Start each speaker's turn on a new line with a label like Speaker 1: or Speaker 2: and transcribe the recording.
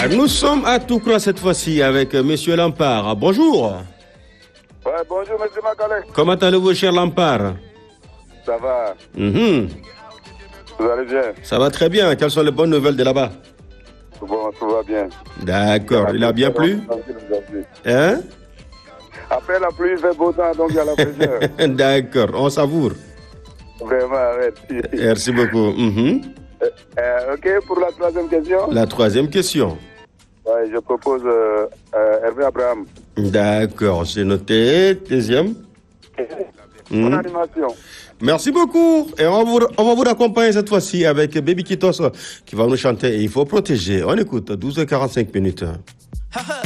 Speaker 1: Nous sommes à Toukra cette fois-ci avec Monsieur Lampard. Bonjour.
Speaker 2: Ouais, bonjour, Monsieur Makalek.
Speaker 1: Comment allez-vous, cher Lampard?
Speaker 2: Ça va. Vous allez bien?
Speaker 1: Ça va très bien. Quelles sont les bonnes nouvelles de là-bas?
Speaker 2: Bon, tout va bien.
Speaker 1: D'accord. Il a bien plu? Hein?
Speaker 2: Après la pluie, il fait beau temps, donc il y a la fraîcheur.
Speaker 1: D'accord. On savoure.
Speaker 2: Vraiment, merci.
Speaker 1: Merci beaucoup.
Speaker 2: Ok, pour la troisième question.
Speaker 1: La troisième question.
Speaker 2: Ouais, je propose Hervé Abraham.
Speaker 1: D'accord. C'est noté. Deuxième.
Speaker 2: Bonne animation.
Speaker 1: Merci beaucoup. Et on va vous accompagner cette fois-ci avec Baby Kitos qui va nous chanter. Il faut protéger. On écoute 12h45 minutes.